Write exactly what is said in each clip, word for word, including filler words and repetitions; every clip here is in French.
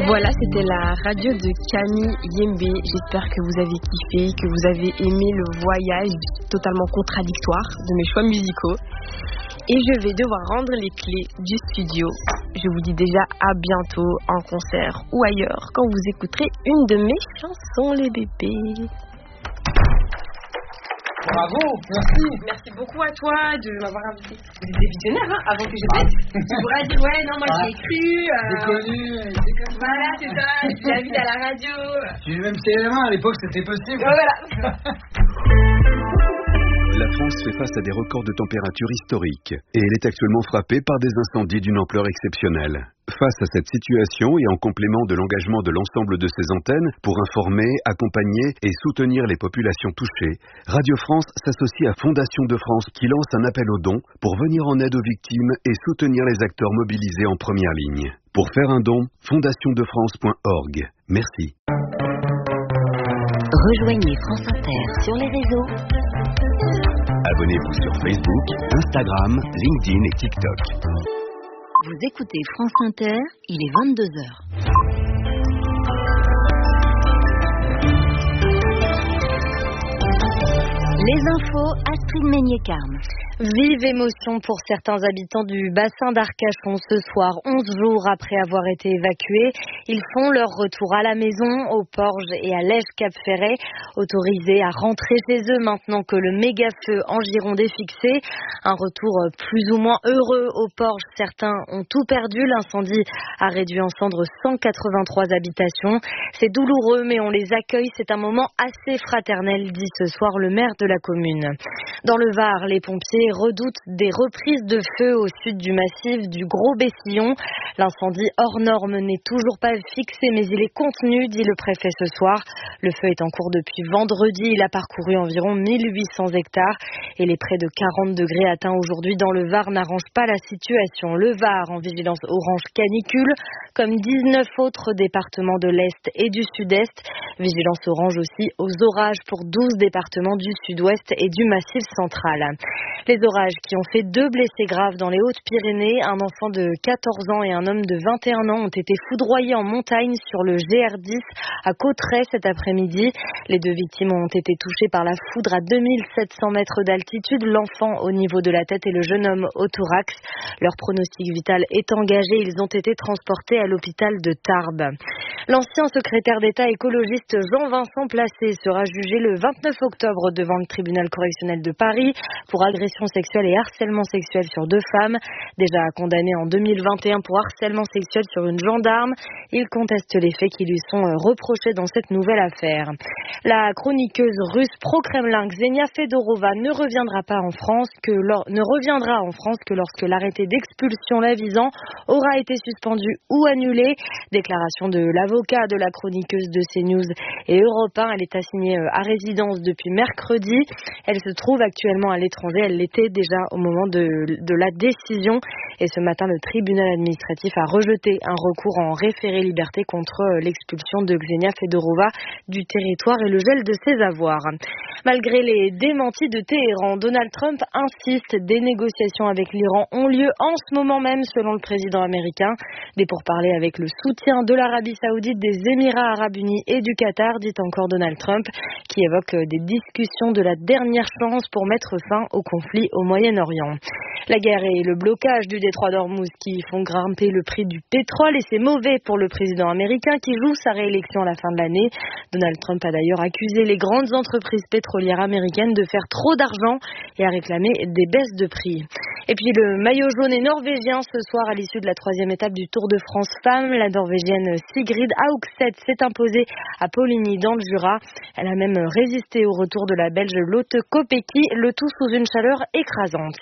Voilà, c'était la radio de Camille Yembe. J'espère que vous avez kiffé, que vous avez aimé le voyage totalement contradictoire de mes choix musicaux. Et je vais devoir rendre les clés du studio. Je vous dis déjà à bientôt en concert ou ailleurs quand vous écouterez une de mes chansons, les bébés. Bravo, merci. Merci beaucoup à toi de m'avoir invité. Vous étiez visionnaire, hein, avant que je pète. Tu pourras dire, ouais, non, moi ah. j'ai cru. Euh... J'ai connu, j'ai connu. Voilà, c'est ça, tu l'as vu à la radio. J'ai même serré la main, à l'époque c'était possible. Ouais, voilà. La France fait face à des records de température historiques et elle est actuellement frappée par des incendies d'une ampleur exceptionnelle. Face à cette situation et en complément de l'engagement de l'ensemble de ses antennes pour informer, accompagner et soutenir les populations touchées, Radio France s'associe à Fondation de France qui lance un appel aux dons pour venir en aide aux victimes et soutenir les acteurs mobilisés en première ligne. Pour faire un don, fondation de france point org. Merci. Rejoignez France Inter sur les réseaux. Abonnez-vous sur Facebook, Instagram, LinkedIn et TikTok. Vous écoutez France Inter, il est vingt-deux heures. Les infos, Astrid Meignet-Carme. Vive émotion pour certains habitants du bassin d'Arcachon ce soir, onze jours après avoir été évacués. Ils font leur retour à la maison, au Porge et à Lège-Cap-Ferret, autorisés à rentrer chez eux maintenant que le méga-feu en Gironde est fixé. Un retour plus ou moins heureux au Porge. Certains ont tout perdu. L'incendie a réduit en cendres cent quatre-vingt-trois habitations. C'est douloureux, mais on les accueille. C'est un moment assez fraternel, dit ce soir le maire de la commune. Dans le Var, les pompiers redoutent des reprises de feu au sud du massif du Gros Bessillon. L'incendie hors norme n'est toujours pas fixé, mais il est contenu, dit le préfet ce soir. Le feu est en cours depuis vendredi. Il a parcouru environ mille huit cents hectares et les près de quarante degrés atteints aujourd'hui dans le Var n'arrangent pas la situation. Le Var en vigilance orange canicule, comme dix-neuf autres départements de l'Est et du Sud-Est. Vigilance orange aussi aux orages pour douze départements du Sud-Ouest et du Massif central. Les orages qui ont fait deux blessés graves dans les Hautes-Pyrénées, un enfant de quatorze ans et un homme de vingt et un ans ont été foudroyés en montagne sur le G R dix à Cauterets cet après-midi. Les deux victimes ont été touchées par la foudre à deux mille sept cents mètres d'altitude, l'enfant au niveau de la tête et le jeune homme au thorax. Leur pronostic vital est engagé, ils ont été transportés à l'hôpital de Tarbes. L'ancien secrétaire d'État écologiste Jean-Vincent Placé sera jugé le vingt-neuf octobre devant le tribunal correctionnel de Paris pour agression sexuelle et harcèlement sexuel sur deux femmes. Déjà condamné en deux mille vingt et un pour harcèlement sexuel sur une gendarme, il conteste les faits qui lui sont reprochés dans cette nouvelle affaire. La chroniqueuse russe pro-Kremlin Ksenia Fedorova ne reviendra pas en France que lor- ne reviendra en France que lorsque l'arrêté d'expulsion la visant aura été suspendu ou annulé. Déclaration de l'avocat de la chroniqueuse de CNews et Europe un. Elle est assignée à résidence depuis mercredi. Elle se trouve actuellement à l'étranger. Elle l'était déjà au moment de, de la décision. Et ce matin, le tribunal administratif a rejeté un recours en référé liberté contre l'expulsion de Ksenia Fedorova du territoire et le gel de ses avoirs. Malgré les démentis de Téhéran, Donald Trump insiste. Des négociations avec l'Iran ont lieu en ce moment même, selon le président américain. Des pourparlers avec le soutien de l'Arabie Saoudite, des Émirats Arabes Unis et du Qatar, dit encore Donald Trump, qui évoque des discussions de la dernière chance pour mettre fin au conflit au Moyen-Orient. La guerre et le blocage du détroit d'Ormuz qui font grimper le prix du pétrole, et c'est mauvais pour le président américain qui joue sa réélection à la fin de l'année. Donald Trump a d'ailleurs accusé les grandes entreprises pétrolières américaines de faire trop d'argent et a réclamé des baisses de prix. Et puis le maillot jaune est norvégien ce soir à l'issue de la troisième étape du Tour de France Femmes. La norvégienne Sigrid Haugset s'est imposée à Poligny dans le Jura. Elle a même résisté au retour de la Belge Lotte Kopecky, le tout sous une chaleur écrasante.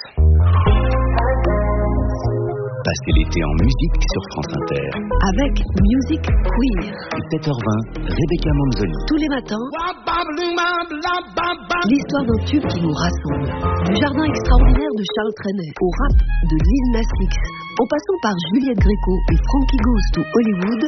Passez l'été en musique sur France Inter. Avec Music Queer. sept heures vingt, Rebecca Manzoni. Tous les matins, l'histoire d'un tube qui nous rassemble. Du jardin extraordinaire de Charles Trenet au rap de Lil Nas X, en passant par Juliette Gréco et Frankie Goes to Hollywood.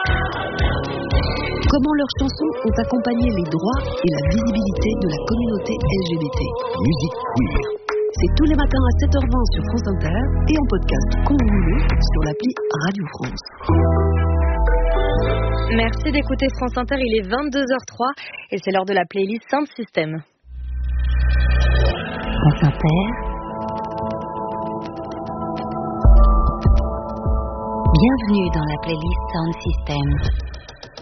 Comment leurs chansons ont accompagné les droits et la visibilité de la communauté L G B T. Musique Queer. C'est tous les matins à sept heures vingt sur France Inter et en podcast quand vous voulez sur l'appli Radio France. Merci d'écouter France Inter, il est vingt-deux heures trois et c'est l'heure de la playlist Sound System. France Inter. Bienvenue dans la playlist Sound System.